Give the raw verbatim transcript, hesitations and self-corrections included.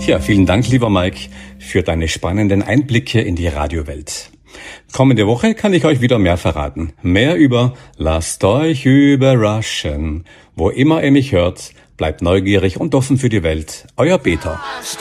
Ja, vielen Dank, lieber Mike, für deine spannenden Einblicke in die Radiowelt. Kommende Woche kann ich euch wieder mehr verraten. Mehr über Lasst euch überraschen. Wo immer ihr mich hört, bleibt neugierig und offen für die Welt. Euer Peter.